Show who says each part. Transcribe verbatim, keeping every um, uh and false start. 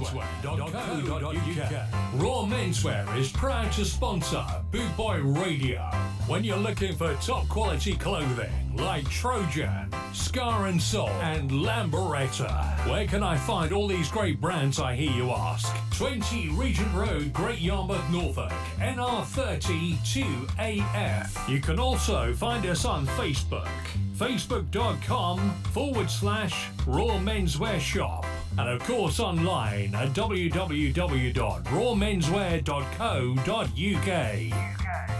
Speaker 1: menswear dot co dot uk. Raw Menswear is proud to sponsor Boot Boy Radio. When you're looking for top quality clothing like Trojan, Scar and Soul, and Lamberetta, where can I find all these great brands, I hear you ask? twenty Regent Road, Great Yarmouth, Norfolk, N R thirty two A F. You can also find us on Facebook, facebook.com forward slash Raw Menswear Shop. And of course online at w w w dot raw menswear dot co dot uk.